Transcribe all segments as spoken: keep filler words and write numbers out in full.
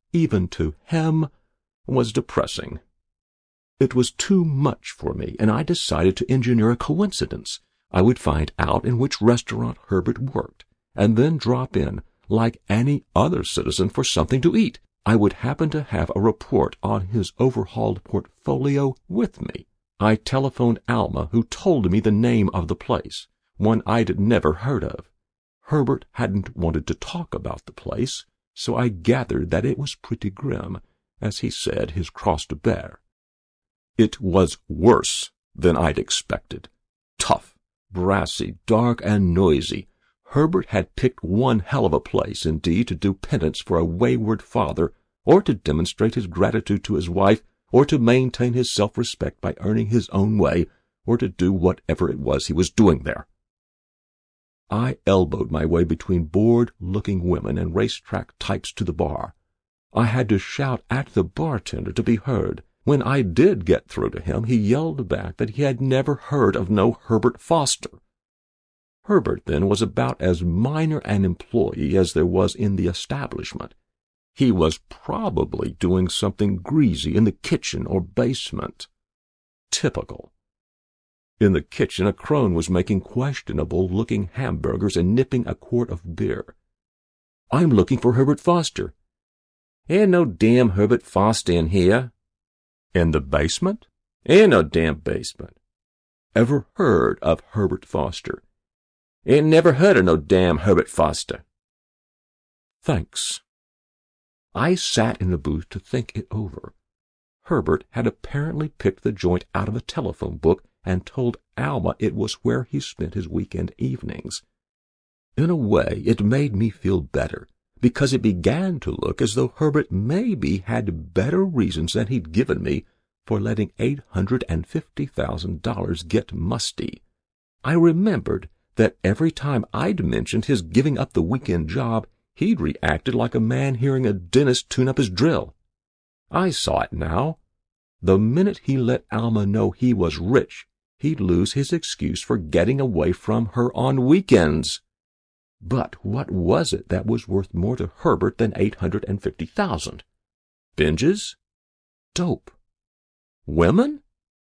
even to him, was depressing. It was too much for me, and I decided to engineer a coincidence. I would find out in which restaurant Herbert worked, and then drop in, like any other citizen, for something to eat. I would happen to have a report on his overhauled portfolio with me. I telephoned Alma, who told me the name of the place, one I'd never heard of. Herbert hadn't wanted to talk about the place, so I gathered that it was pretty grim, as he said his cross to bear. It was worse than I'd expected. Tough, brassy, dark, and noisy. Herbert had picked one hell of a place, indeed, to do penance for a wayward father, or to demonstrate his gratitude to his wife, or to maintain his self-respect by earning his own way, or to do whatever it was he was doing there. I elbowed my way between bored-looking women and racetrack types to the bar. I had to shout at the bartender to be heard. When I did get through to him, he yelled back that he had never heard of no Herbert Foster. Herbert, then, was about as minor an employee as there was in the establishment. He was probably doing something greasy in the kitchen or basement. Typical. In the kitchen, a crone was making questionable-looking hamburgers and nipping a quart of beer. "I'm looking for Herbert Foster." "Ain't no damn Herbert Foster in here." "In the basement?" "Ain't no damn basement." "Ever heard of Herbert Foster?" "Ain't never heard of no damn Herbert Foster." "Thanks." I sat in the booth to think it over. Herbert had apparently picked the joint out of a telephone book and told Alma it was where he spent his weekend evenings. In a way, it made me feel better, because it began to look as though Herbert maybe had better reasons than he'd given me for letting eight hundred and fifty thousand dollars get musty. I remembered that every time I'd mentioned his giving up the weekend job, he'd reacted like a man hearing a dentist tune up his drill. I saw it now. The minute he let Alma know he was rich, he'd lose his excuse for getting away from her on weekends. But what was it that was worth more to Herbert than eight hundred and fifty thousand? Binges? Dope? Women?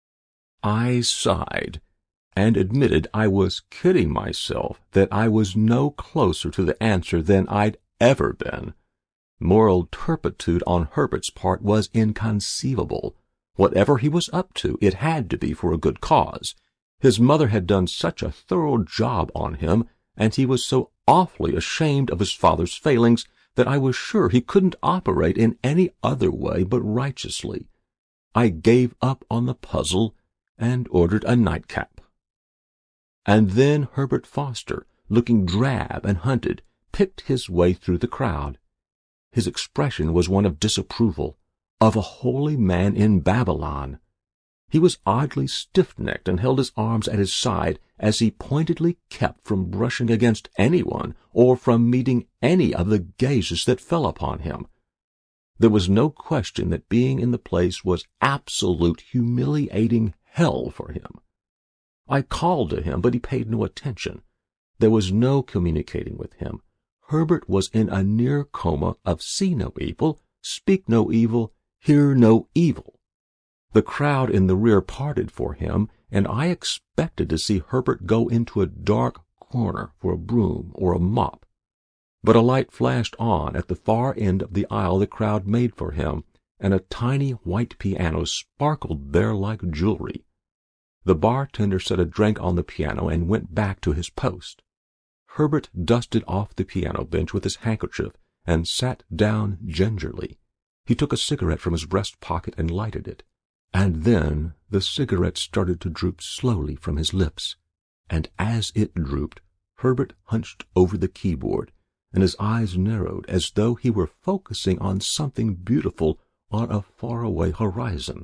I sighed, and admitted I was kidding myself that I was no closer to the answer than I'd ever been. Moral turpitude on Herbert's part was inconceivable. Whatever he was up to, it had to be for a good cause. His mother had done such a thorough job on him, and he was so awfully ashamed of his father's failings that I was sure he couldn't operate in any other way but righteously. I gave up on the puzzle and ordered a nightcap. And then Herbert Foster, looking drab and hunted, picked his way through the crowd. His expression was one of disapproval, of a holy man in Babylon. He was oddly stiff-necked and held his arms at his side as he pointedly kept from brushing against anyone or from meeting any of the gazes that fell upon him. There was no question that being in the place was absolute humiliating hell for him. I called to him, but he paid no attention. There was no communicating with him. Herbert was in a near coma of see no evil, speak no evil, hear no evil. The crowd in the rear parted for him, and I expected to see Herbert go into a dark corner for a broom or a mop. But a light flashed on at the far end of the aisle the crowd made for him, and a tiny white piano sparkled there like jewelry. The bartender set a drink on the piano and went back to his post. Herbert dusted off the piano bench with his handkerchief and sat down gingerly. He took a cigarette from his breast pocket and lighted it, and then the cigarette started to droop slowly from his lips, and as it drooped, Herbert hunched over the keyboard, and his eyes narrowed as though he were focusing on something beautiful on a faraway horizon.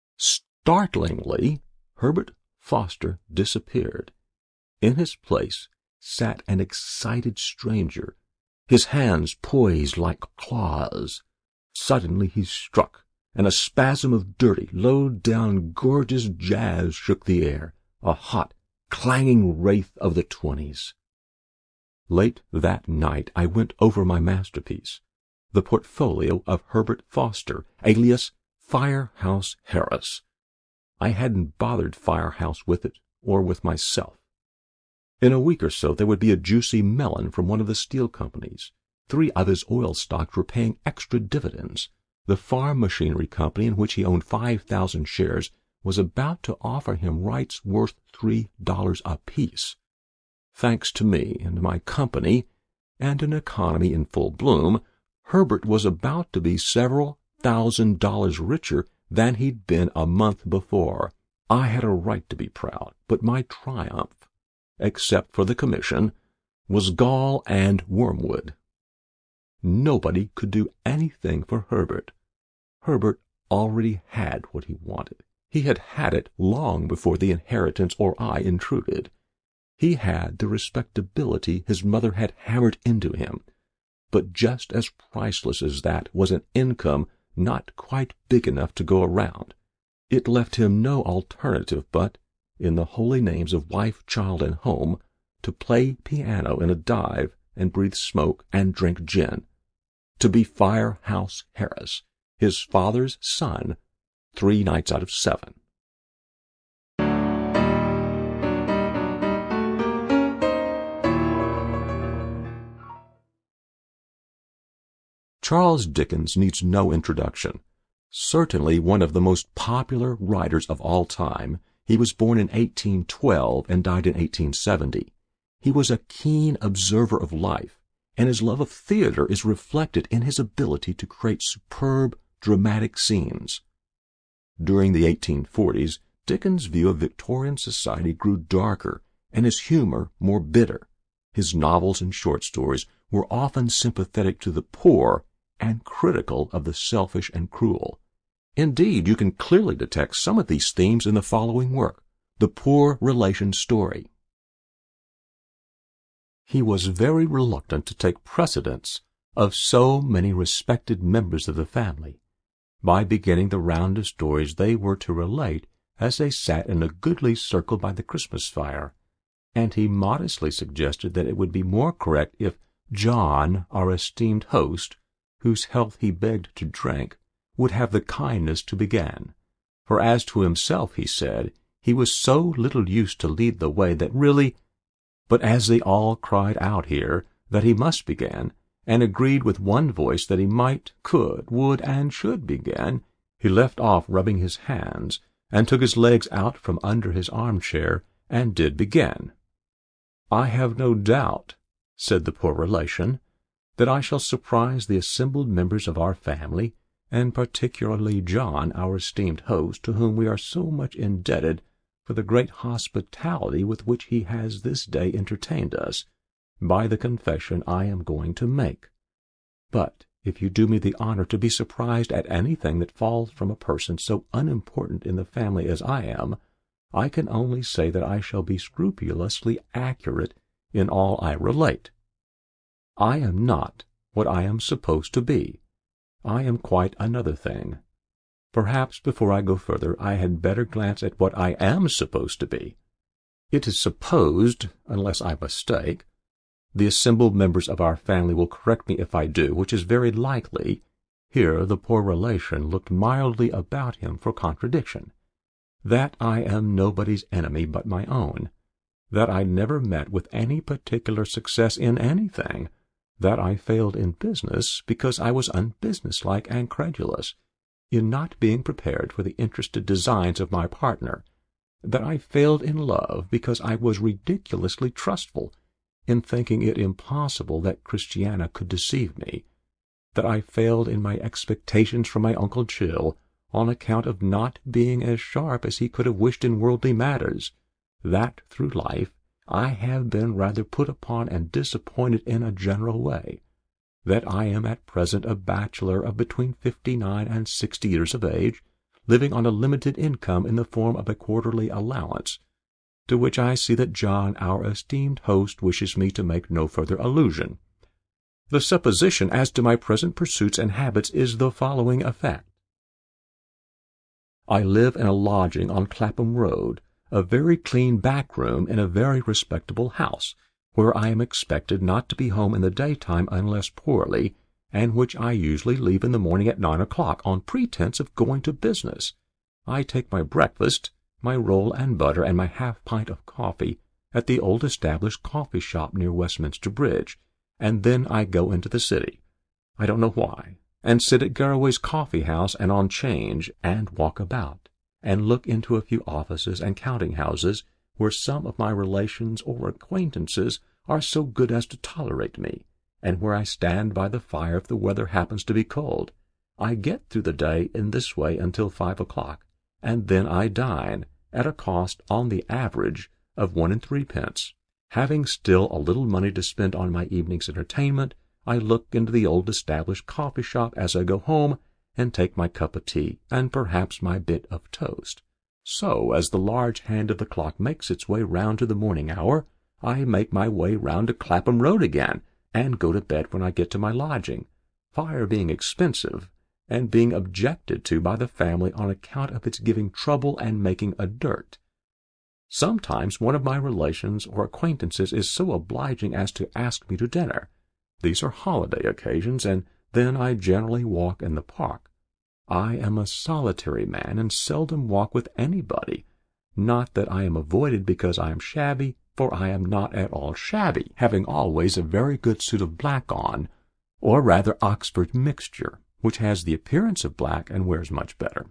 Startlingly, Herbert Foster disappeared. In his place sat an excited stranger, his hands poised like claws. Suddenly he struck, and a spasm of dirty, low-down, gorgeous jazz shook the air, a hot, clanging wraith of the twenties. Late that night I went over my masterpiece. the portfolio of Herbert Foster, alias Firehouse Harris. I hadn't bothered Firehouse with it or with myself. In a week or so there would be a juicy melon from one of the steel companies. Three of his oil stocks were paying extra dividends. The farm machinery company, in which he owned five thousand shares, was about to offer him rights worth three dollars apiece. Thanks to me and my company, and an economy in full bloom, Herbert was about to be several thousand dollars richer than he'd been a month before. I had a right to be proud, but my triumph, except for the commission, was gall and wormwood. Nobody could do anything for Herbert. Herbert already had what he wanted. He had had it long before the inheritance or I intruded. He had the respectability his mother had hammered into him, but just as priceless as that was an income not quite big enough to go around. It left him no alternative but, in the holy names of wife, child, and home, to play piano in a dive and breathe smoke and drink gin, to be Firehouse Harris, his father's son, three nights out of seven. Charles Dickens needs no introduction. Certainly one of the most popular writers of all time, he was born in eighteen twelve and died in eighteen seventy. He was a keen observer of life, and his love of theater is reflected in his ability to create superb, dramatic scenes. During the eighteen forties, Dickens' view of Victorian society grew darker, and his humor more bitter. His novels and short stories were often sympathetic to the poor and critical of the selfish and cruel. Indeed, you can clearly detect some of these themes in the following work, The Poor Relation Story. He was very reluctant to take precedence of so many respected members of the family, by beginning the round of stories they were to relate as they sat in a goodly circle by the Christmas fire, and he modestly suggested that it would be more correct if John, our esteemed host, whose health he begged to drink, would have the kindness to begin. For as to himself, he said, he was so little used to lead the way that really— but as they all cried out here that he must begin, and agreed with one voice that he might, could, would, and should begin, he left off rubbing his hands, and took his legs out from under his armchair, and did begin. "I have no doubt," said the poor relation, "that I shall surprise the assembled members of our family, and particularly John, our esteemed host, to whom we are so much indebted for the great hospitality with which he has this day entertained us, by the confession I am going to make. But if you do me the honor to be surprised at anything that falls from a person so unimportant in the family as I am, I can only say that I shall be scrupulously accurate in all I relate. I am not what I am supposed to be. I am quite another thing. Perhaps before I go further I had better glance at what I am supposed to be. It is supposed, unless I mistake, the assembled members of our family will correct me if I do, which is very likely. Here the poor relation looked mildly about him for contradiction. That I am nobody's enemy but my own, that I never met with any particular success in anything, that I failed in business because I was unbusinesslike and credulous, in not being prepared for the interested designs of my partner, that I failed in love because I was ridiculously trustful, in thinking it impossible that Christiana could deceive me, that I failed in my expectations from my Uncle Chill, on account of not being as sharp as he could have wished in worldly matters, that through life I have been rather put upon and disappointed in a general way, that I am at present a bachelor of between fifty-nine and sixty years of age, living on a limited income in the form of a quarterly allowance, to which I see that John, our esteemed host, wishes me to make no further allusion. The supposition as to my present pursuits and habits is the following effect. I live in a lodging on Clapham Road, a very clean back room in a very respectable house, where I am expected not to be home in the daytime unless poorly, and which I usually leave in the morning at nine o'clock on pretense of going to business. I take my breakfast, my roll and butter and my half pint of coffee, at the old established coffee shop near Westminster Bridge, and then I go into the city, I don't know why, and sit at Garraway's coffee house and on 'Change, and walk about, and look into a few offices and counting-houses where some of my relations or acquaintances are so good as to tolerate me, and where I stand by the fire if the weather happens to be cold. I get through the day in this way until five o'clock, and then I dine, at a cost, on the average, of one and threepence. Having still a little money to spend on my evening's entertainment, I look into the old established coffee shop as I go home, and take my cup of tea, and perhaps my bit of toast. So, as the large hand of the clock makes its way round to the morning hour, I make my way round to Clapham Road again, and go to bed when I get to my lodging, fire being expensive, and being objected to by the family on account of its giving trouble and making a dirt. Sometimes one of my relations or acquaintances is so obliging as to ask me to dinner. These are holiday occasions, and then I generally walk in the park. I am a solitary man, and seldom walk with anybody. Not that I am avoided because I am shabby, for I am not at all shabby, having always a very good suit of black on, or rather Oxford mixture, which has the appearance of black and wears much better.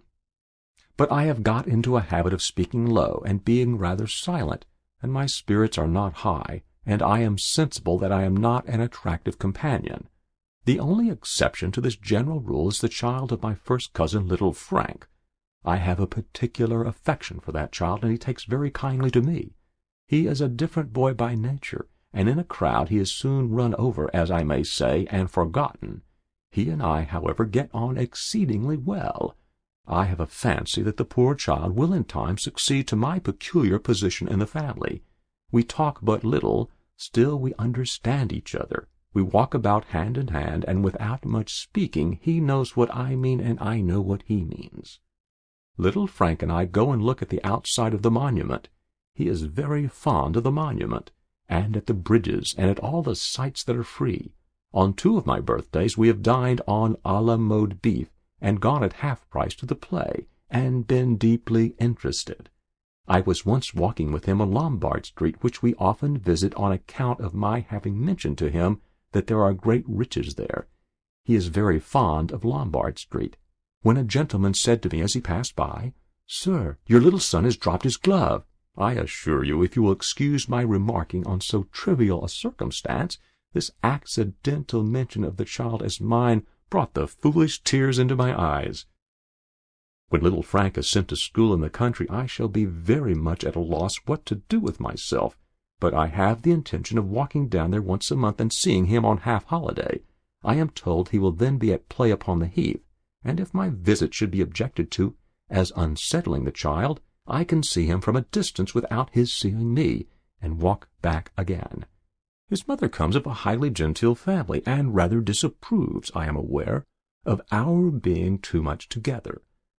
But I have got into a habit of speaking low and being rather silent, and my spirits are not high, and I am sensible that I am not an attractive companion. The only exception to this general rule is the child of my first cousin, little Frank. I have a particular affection for that child, and he takes very kindly to me. He is a different boy by nature, and in a crowd he is soon run over, as I may say, and forgotten. He and I, however, get on exceedingly well. I have a fancy that the poor child will in time succeed to my peculiar position in the family. We talk but little, still we understand each other. We walk about hand in hand, and without much speaking he knows what I mean and I know what he means. Little Frank and I go and look at the outside of the monument. He is very fond of the monument, and at the bridges, and at all the sights that are free. On two of my birthdays we have dined on a la mode beef, and gone at half price to the play, and been deeply interested. I was once walking with him on Lombard Street, which we often visit on account of my having mentioned to him that there are great riches there. He is very fond of Lombard Street. When a gentleman said to me as he passed by, "Sir, your little son has dropped his glove," I assure you, if you will excuse my remarking on so trivial a circumstance, this accidental mention of the child as mine brought the foolish tears into my eyes. When little Frank is sent to school in the country, I shall be very much at a loss what to do with myself, but I have the intention of walking down there once a month and seeing him on half-holiday. I am told he will then be at play upon the heath, and if my visit should be objected to as unsettling the child, I can see him from a distance without his seeing me, and walk back again. His mother comes of a highly genteel family, and rather disapproves, I am aware, of our being too much together.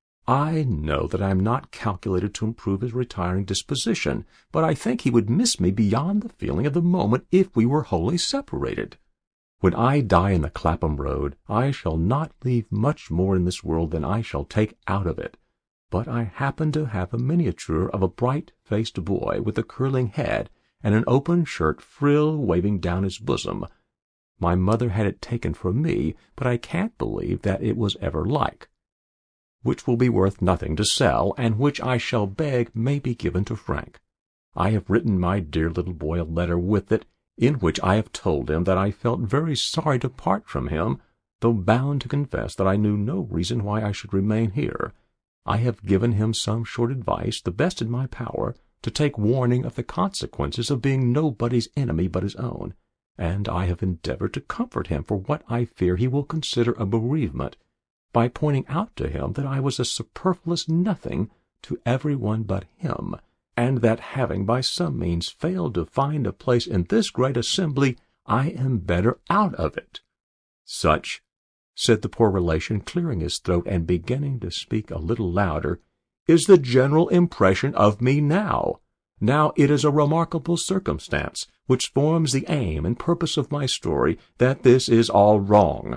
I know that I am not calculated to improve his retiring disposition, but I think he would miss me beyond the feeling of the moment if we were wholly separated. When I die in the Clapham Road, I shall not leave much more in this world than I shall take out of it. But I happen to have a miniature of a bright-faced boy with a curling head and an open shirt frill waving down his bosom. My mother had it taken from me, but I can't believe that it was ever like, which will be worth nothing to sell, and which I shall beg may be given to Frank. I have written my dear little boy a letter with it, in which I have told him that I felt very sorry to part from him, though bound to confess that I knew no reason why I should remain here. I have given him some short advice, the best in my power, to take warning of the consequences of being nobody's enemy but his own, and I have endeavored to comfort him for what I fear he will consider a bereavement, by pointing out to him that I was a superfluous nothing to every one but him, and that having by some means failed to find a place in this great assembly, I am better out of it. Such, said the poor relation, clearing his throat and beginning to speak a little louder, is the general impression of me now. Now it is a remarkable circumstance, which forms the aim and purpose of my story, that this is all wrong.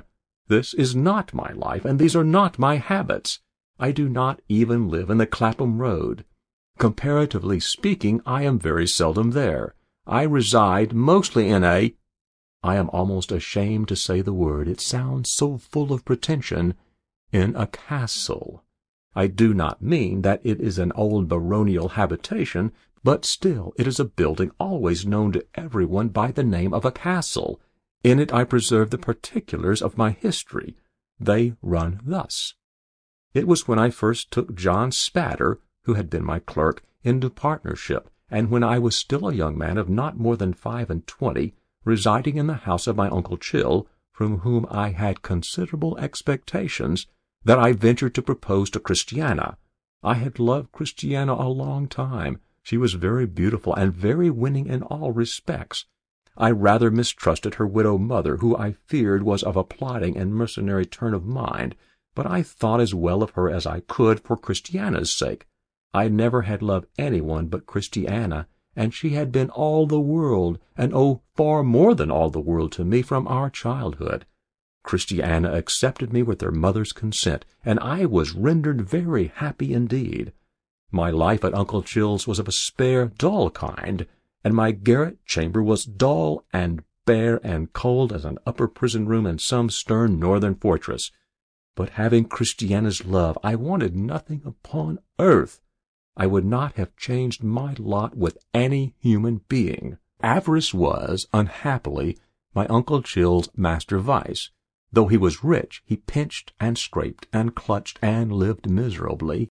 This is not my life, and these are not my habits. I do not even live in the Clapham Road. Comparatively speaking, I am very seldom there. I reside mostly in a— I am almost ashamed to say the word, it sounds so full of pretension— in a castle. I do not mean that it is an old baronial habitation, but still it is a building always known to everyone by the name of a castle. In it I preserve the particulars of my history. They run thus. It was when I first took John Spatter, who had been my clerk, into partnership, and when I was still a young man of not more than five and twenty, residing in the house of my Uncle Chill, from whom I had considerable expectations, that I ventured to propose to Christiana. I had loved Christiana a long time. She was very beautiful and very winning in all respects. I rather mistrusted her widow mother, who I feared was of a plotting and mercenary turn of mind, but I thought as well of her as I could for Christiana's sake. I never had loved anyone but Christiana, and she had been all the world, and oh, far more than all the world to me from our childhood. Christiana accepted me with her mother's consent, and I was rendered very happy indeed. My life at Uncle Chill's was of a spare, dull kind, and my garret chamber was dull and bare and cold as an upper prison room in some stern northern fortress. But having Christiana's love, I wanted nothing upon earth. I would not have changed my lot with any human being. Avarice was, unhappily, my Uncle Chill's master vice. Though he was rich, he pinched and scraped and clutched and lived miserably.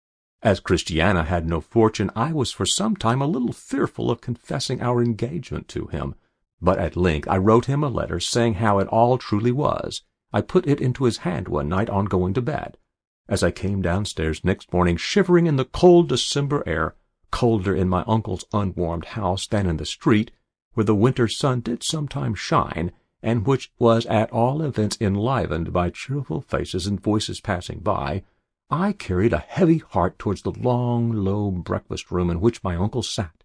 As Christiana had no fortune, I was for some time a little fearful of confessing our engagement to him, but at length I wrote him a letter saying how it all truly was. I put it into his hand one night on going to bed. As I came downstairs next morning, shivering in the cold December air, colder in my uncle's unwarmed house than in the street, where the winter sun did sometimes shine, and which was at all events enlivened by cheerful faces and voices passing by, I carried a heavy heart towards the long, low breakfast-room in which my uncle sat.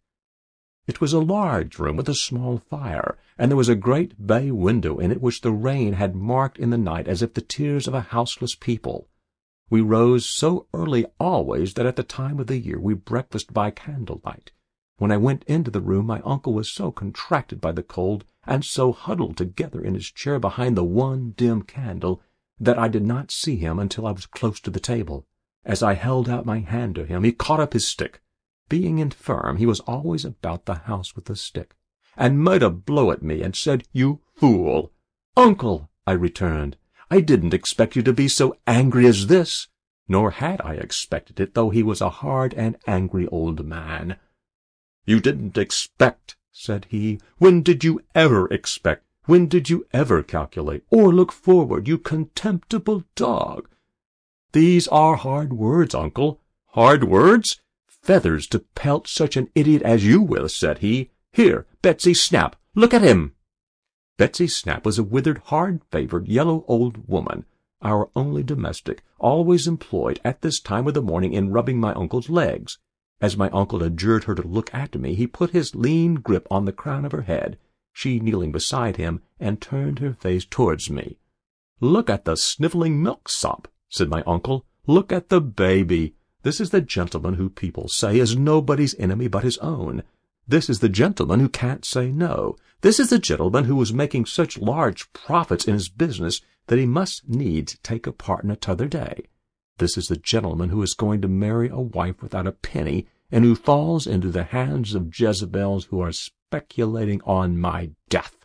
It was a large room with a small fire, and there was a great bay window in it which the rain had marked in the night as if the tears of a houseless people. We rose so early always that at the time of the year we breakfasted by candlelight. When I went into the room, my uncle was so contracted by the cold, and so huddled together in his chair behind the one dim candle, that I did not see him until I was close to the table. As I held out my hand to him, he caught up his stick. Being infirm, he was always about the house with a stick, and made a blow at me and said, "You fool!" "Uncle," I returned, "I didn't expect you to be so angry as this." Nor had I expected it, though he was a hard and angry old man. "You didn't expect," said he. "When did you ever expect? When did you ever calculate, or look forward, you contemptible dog?" "These are hard words, uncle." "Hard words? Feathers to pelt such an idiot as you with," said he. "Here, Betsy Snap, look at him." Betsy Snap was a withered, hard-favored, yellow old woman, our only domestic, always employed at this time of the morning in rubbing my uncle's legs. As my uncle adjured her to look at me, he put his lean grip on the crown of her head, she kneeling beside him, and turned her face towards me. "Look at the snivelling milksop," said my uncle. "Look at the baby. This is the gentleman who people say is nobody's enemy but his own. This is the gentleman who can't say no. This is the gentleman who was making such large profits in his business that he must needs take a partner t'other day. This is the gentleman who is going to marry a wife without a penny, and who falls into the hands of Jezebels who are speculating on my death."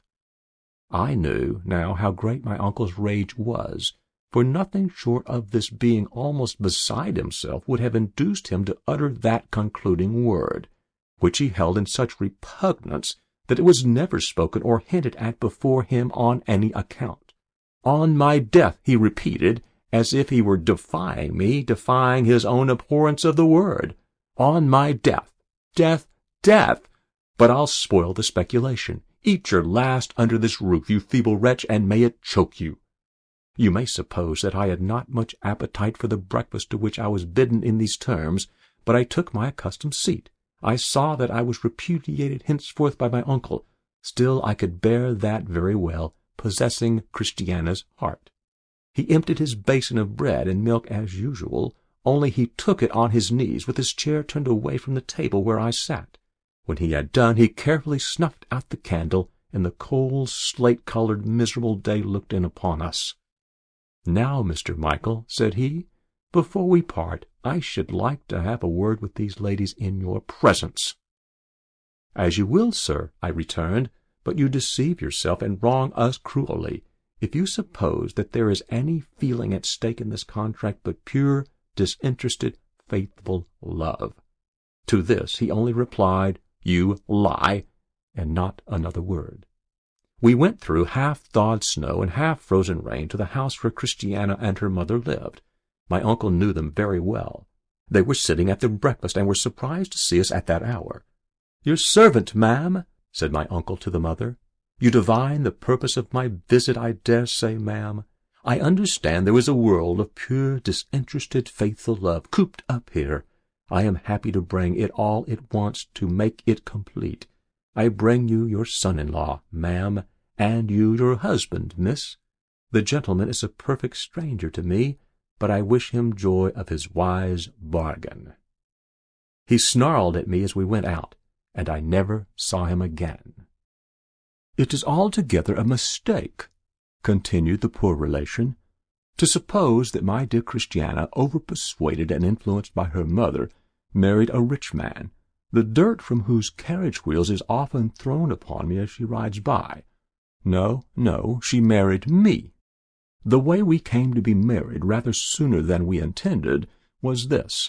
I knew now how great my uncle's rage was, for nothing short of this being almost beside himself would have induced him to utter that concluding word, which he held in such repugnance that it was never spoken or hinted at before him on any account. "On my death," he repeated, as if he were defying me, defying his own abhorrence of the word. "On my death, death, death! But I'll spoil the speculation. Eat your last under this roof, you feeble wretch, and may it choke you." You may suppose that I had not much appetite for the breakfast to which I was bidden in these terms, but I took my accustomed seat. I saw that I was repudiated henceforth by my uncle. Still I could bear that very well, possessing Christiana's heart. He emptied his basin of bread and milk as usual, only he took it on his knees with his chair turned away from the table where I sat. When he had done, he carefully snuffed out the candle, and the cold, slate-colored, miserable day looked in upon us. "Now, Mister Michael," said he, "before we part, I should like to have a word with these ladies in your presence." "As you will, sir," I returned, "but you deceive yourself and wrong us cruelly, if you suppose that there is any feeling at stake in this contract but pure, disinterested, faithful love." To this he only replied, "You lie," and not another word. We went through half-thawed snow and half-frozen rain to the house where Christiana and her mother lived. My uncle knew them very well. They were sitting at their breakfast and were surprised to see us at that hour. "Your servant, ma'am," said my uncle to the mother. "You divine the purpose of my visit, I dare say, ma'am. I understand there is a world of pure, disinterested, faithful love cooped up here. I am happy to bring it all it wants to make it complete. I bring you your son-in-law, ma'am, and you your husband, miss. The gentleman is a perfect stranger to me, but I wish him joy of his wise bargain." He snarled at me as we went out, and I never saw him again. "It is altogether a mistake," continued the poor relation, "to suppose that my dear Christiana, over-persuaded and influenced by her mother, married a rich man, the dirt from whose carriage wheels is often thrown upon me as she rides by. No, no, she married me. The way we came to be married rather sooner than we intended was this.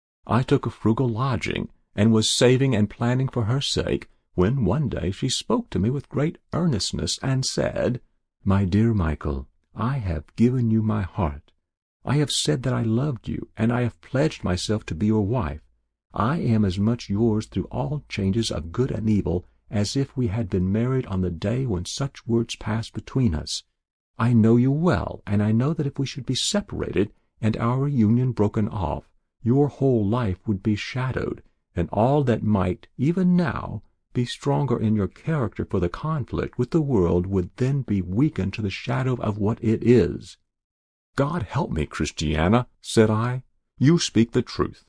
I took a frugal lodging, and was saving and planning for her sake, when one day she spoke to me with great earnestness and said, 'My dear Michael, I have given you my heart. I have said that I loved you, and I have pledged myself to be your wife. I am as much yours through all changes of good and evil as if we had been married on the day when such words passed between us. I know you well, and I know that if we should be separated and our union broken off, your whole life would be shadowed, and all that might, even now, be stronger in your character for the conflict with the world would then be weakened to the shadow of what it is.' 'God help me, Christiana,' said I, 'you speak the truth.'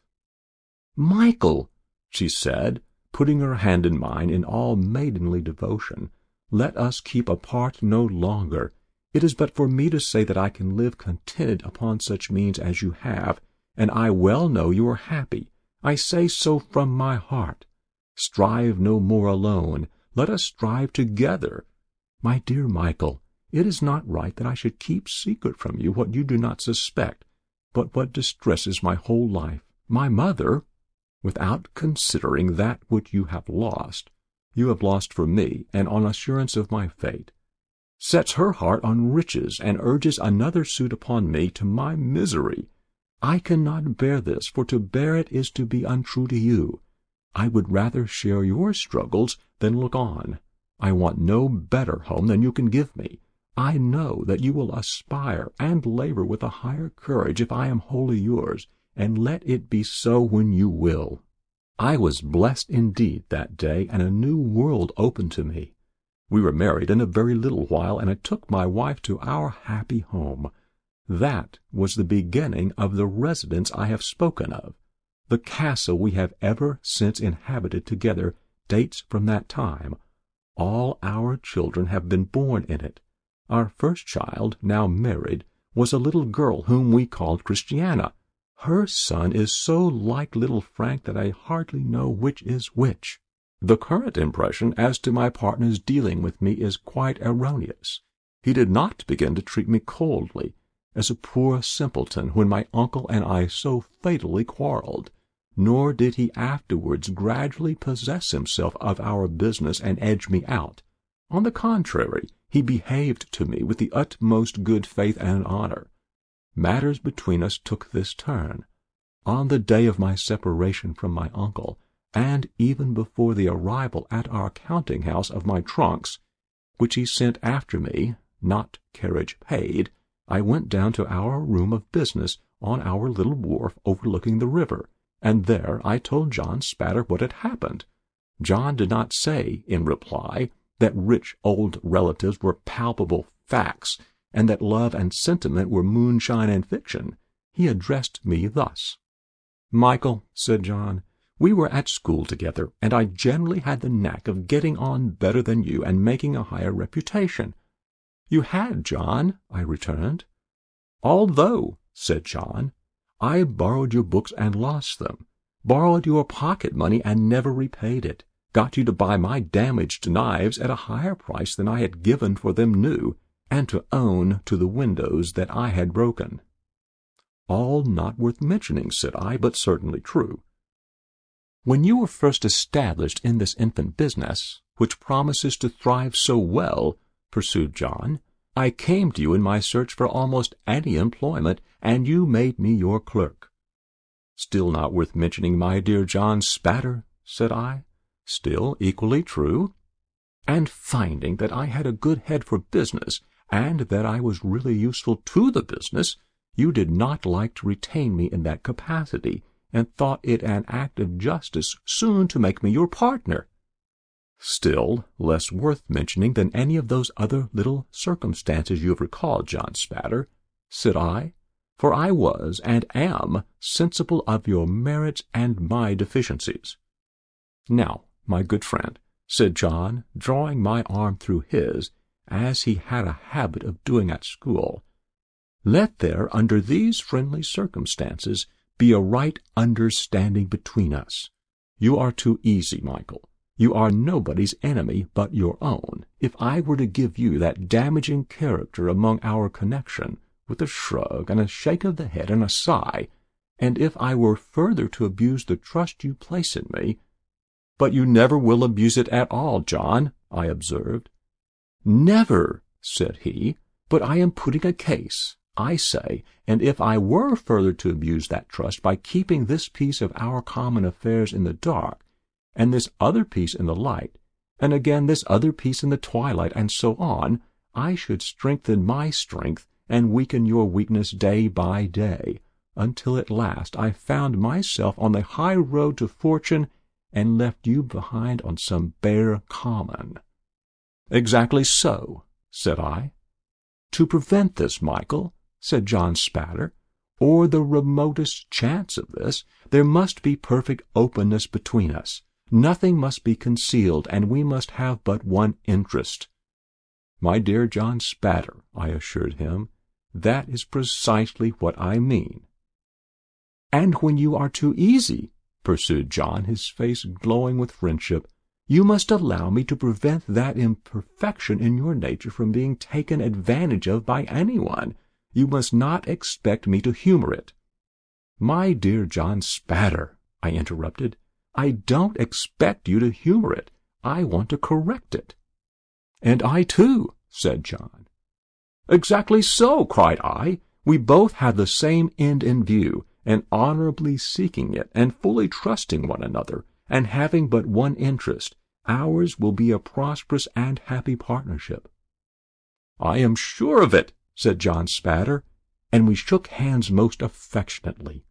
'Michael,' she said, putting her hand in mine in all maidenly devotion, 'let us keep apart no longer. It is but for me to say that I can live contented upon such means as you have, and I well know you are happy. I say so from my heart. Strive no more alone. Let us strive together. My dear Michael, it is not right that I should keep secret from you what you do not suspect, but what distresses my whole life. My mother, without considering that which you have lost, you have lost for me, and on assurance of my fate, sets her heart on riches and urges another suit upon me to my misery. I cannot bear this, for to bear it is to be untrue to you. I would rather share your struggles than look on. I want no better home than you can give me. I know that you will aspire and labor with a higher courage if I am wholly yours, and let it be so when you will.' I was blessed indeed that day, and a new world opened to me. We were married in a very little while, and I took my wife to our happy home. That was the beginning of the residence I have spoken of. The castle we have ever since inhabited together dates from that time. All our children have been born in it. Our first child, now married, was a little girl whom we called Christiana. Her son is so like little Frank that I hardly know which is which. The current impression as to my partner's dealing with me is quite erroneous. He did not begin to treat me coldly, as a poor simpleton, when my uncle and I so fatally quarreled, nor did he afterwards gradually possess himself of our business and edge me out. On the contrary, he behaved to me with the utmost good faith and honor. Matters between us took this turn. On the day of my separation from my uncle, and even before the arrival at our counting-house of my trunks, which he sent after me, not carriage paid, I went down to our room of business on our little wharf overlooking the river, and there I told John Spatter what had happened. John did not say, in reply, that rich old relatives were palpable facts, and that love and sentiment were moonshine and fiction, he addressed me thus. "Michael," said John, "we were at school together, and I generally had the knack of getting on better than you and making a higher reputation." "You had, John," I returned. "Although," said John, "I borrowed your books and lost them, borrowed your pocket money and never repaid it, got you to buy my damaged knives at a higher price than I had given for them new, and to own to the windows that I had broken." "All not worth mentioning," said I, "but certainly true." "When you were first established in this infant business, which promises to thrive so well," pursued John, "I came to you in my search for almost any employment, and you made me your clerk." "Still not worth mentioning, my dear John Spatter," said I. "Still equally true." "And finding that I had a good head for business, and that I was really useful to the business, you did not like to retain me in that capacity, and thought it an act of justice soon to make me your partner." "Still less worth mentioning than any of those other little circumstances you have recalled, John Spatter," said I, "for I was and am sensible of your merits and my deficiencies. Now, my good friend," said John, drawing my arm through his, as he had a habit of doing at school, "let there, under these friendly circumstances, be a right understanding between us. You are too easy, Michael. You are nobody's enemy but your own. If I were to give you that damaging character among our connection, with a shrug and a shake of the head and a sigh, and if I were further to abuse the trust you place in me—" "But you never will abuse it at all, John," I observed. "Never," said he, "but I am putting a case, I say, and if I were further to abuse that trust by keeping this piece of our common affairs in the dark, and this other piece in the light, and again this other piece in the twilight, and so on, I should strengthen my strength and weaken your weakness day by day, until at last I found myself on the high road to fortune and left you behind on some bare common." "Exactly so," said I. "To prevent this, Michael," said John Spatter, "or the remotest chance of this, there must be perfect openness between us. Nothing must be concealed, and we must have but one interest." "My dear John Spatter," I assured him, "that is precisely what I mean." "And when you are too easy," pursued John, his face glowing with friendship, "you must allow me to prevent that imperfection in your nature from being taken advantage of by anyone. You must not expect me to humor it." "My dear John Spatter," I interrupted, "I don't expect you to humor it. I want to correct it." "And I too," said John. "Exactly so," cried I. "We both have the same end in view, and honorably seeking it, and fully trusting one another, and having but one interest, ours will be a prosperous and happy partnership." "I am sure of it," said John Spatter, and we shook hands most affectionately.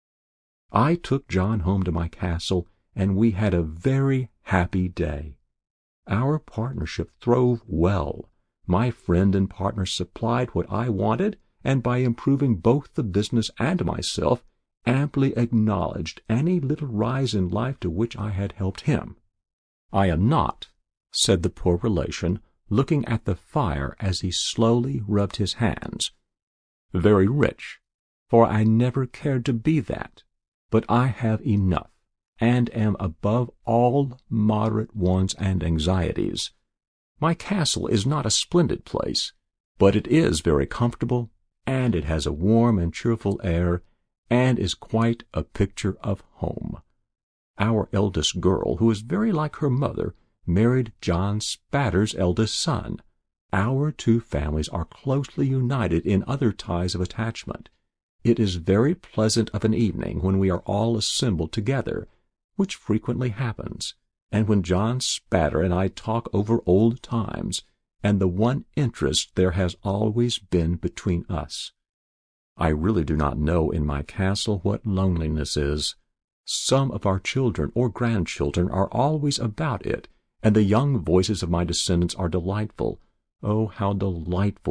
I took John home to my castle, and we had a very happy day. Our partnership throve well. My friend and partner supplied what I wanted, and by improving both the business and myself, amply acknowledged any little rise in life to which I had helped him. "I am not," said the poor relation, looking at the fire as he slowly rubbed his hands, "very rich, for I never cared to be that, but I have enough, and am above all moderate wants and anxieties. My castle is not a splendid place, but it is very comfortable, and it has a warm and cheerful air, and is quite a picture of home. Our eldest girl, who is very like her mother, married John Spatter's eldest son. Our two families are closely united in other ties of attachment. It is very pleasant of an evening when we are all assembled together, which frequently happens, and when John Spatter and I talk over old times, and the one interest there has always been between us. I really do not know in my castle what loneliness is. Some of our children or grandchildren are always about it, and the young voices of my descendants are delightful. Oh, how delightful,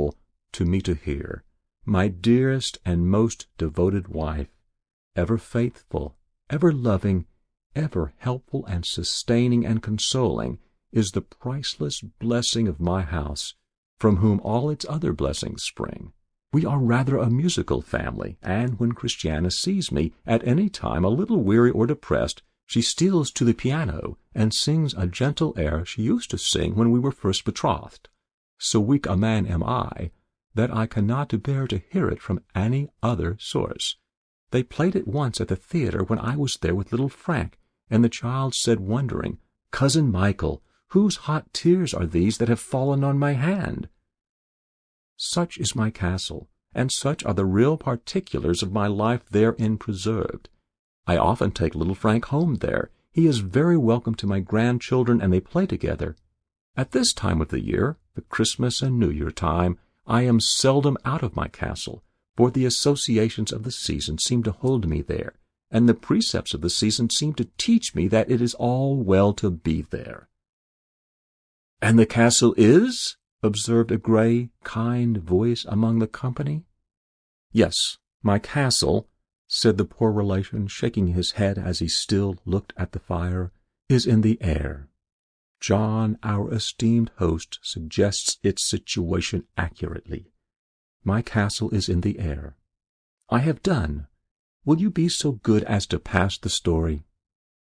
to me to hear, my dearest and most devoted wife, ever faithful, ever loving, ever helpful and sustaining and consoling, is the priceless blessing of my house, from whom all its other blessings spring. We are rather a musical family, and when Christiana sees me at any time a little weary or depressed, she steals to the piano and sings a gentle air she used to sing when we were first betrothed. So weak a man am I, that I cannot bear to hear it from any other source. They played it once at the theatre when I was there with little Frank, and the child said, wondering, "Cousin Michael, whose hot tears are these that have fallen on my hand?" Such is my castle, and such are the real particulars of my life therein preserved. I often take little Frank home there. He is very welcome to my grandchildren, and they play together. At this time of the year, the Christmas and New Year time, I am seldom out of my castle, for the associations of the season seem to hold me there, and the precepts of the season seem to teach me that it is all well to be there. "And the castle is?" observed a gray, kind voice among the company. "Yes, my castle," said the poor relation, shaking his head as he still looked at the fire, "is in the air. John, our esteemed host, suggests its situation accurately. My castle is in the air. I have done. Will you be so good as to pass the story?"